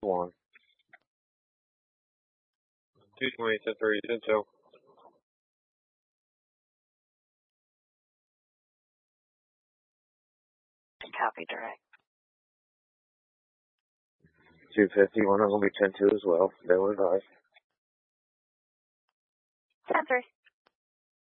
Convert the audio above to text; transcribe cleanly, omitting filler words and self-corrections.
1. 220, 1030, 10 Copy, direct. 250, one of them will be 10-2 as well. They will advise. 10-3.